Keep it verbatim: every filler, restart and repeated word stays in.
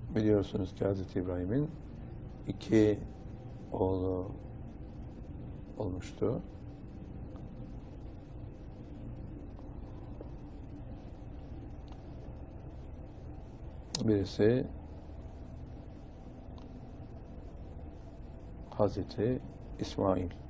Biliyorsunuz ki Hazreti İbrahim'in iki oğlu olmuştu. Birisi Hazreti İsmail.